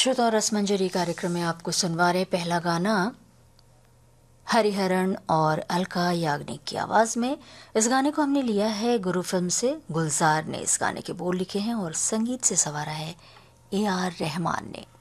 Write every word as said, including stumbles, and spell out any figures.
श्रुत और रसमंजरी कार्यक्रम में आपको सुनवा रहे पहला गाना हरिहरन और अलका याग्निक की आवाज में। इस गाने को हमने लिया है गुरु फिल्म से। गुलजार ने इस गाने के बोल लिखे हैं और संगीत से संवारा है ए आर रहमान ने।